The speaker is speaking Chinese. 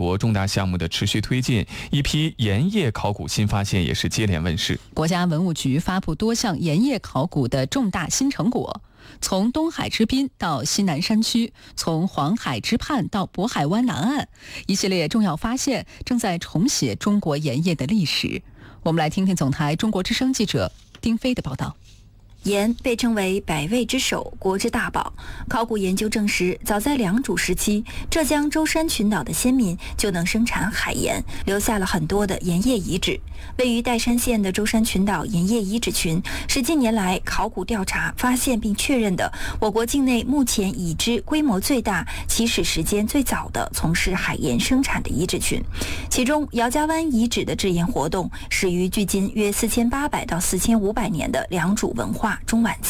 国重大项目的持续推进，一批盐业考古新发现也是接连问世。 国家文物局发布多项盐业考古的重大新成果，从东海之滨到西南山区，从黄海之畔到渤海湾南岸，一系列重要发现正在重写中国盐业的历史。我们来听听总台中国之声记者丁飞的报道。 盐被称为百味之首、国之大宝。考古研究证实，早在良渚时期，浙江舟山群岛的先民就能生产海盐，留下了很多的盐业遗址。位于岱山县的舟山群岛盐业遗址群，是近年来考古调查发现并确认的我国境内目前已知规模最大、起始时间最早的从事海盐生产的遗址群。其中，姚家湾遗址的制盐活动始于距今约4800到4500年的良渚文化中晚期。